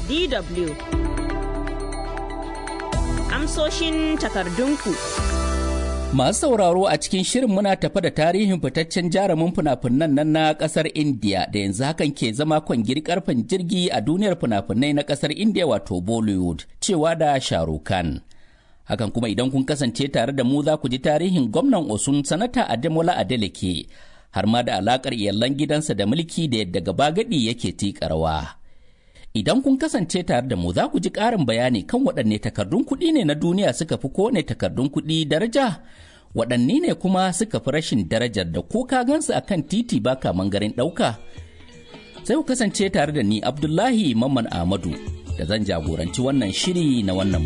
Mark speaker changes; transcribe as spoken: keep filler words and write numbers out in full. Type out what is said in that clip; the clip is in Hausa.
Speaker 1: D W Amsoshin takardunku.
Speaker 2: Masu sauraro a cikin shirin muna tafa da tarihin fitaccen jarumin fina-finan nan na kasar India da yanzu hakan ke zama kwangir karfen jirgi a duniyar fina-finai na kasar India wato Bollywood cewa da Shah Rukh Khan. Hakan kuma idan kun kasance tare da mu za ku ji tarihin gwamnan Osun Sanata Ademola Adeleke har ma da alakar iyalan gidansa da mulki da yadda gaba gadi yake tika rawa. Idan kun kasance tare da mu za ku ji ƙarin bayani kan waɗanne takardun kuɗi ne na duniya suka fi kowane takardun kuɗi daraja, waɗanne ne kuma suka fi rashin darajar da ko ka gansu a kan titi ba ka mangarin ɗauka. Sai ku kasance tare da ni Abdullahi Mamman Ahmadu da zan jagoranci wannan shiri na wannan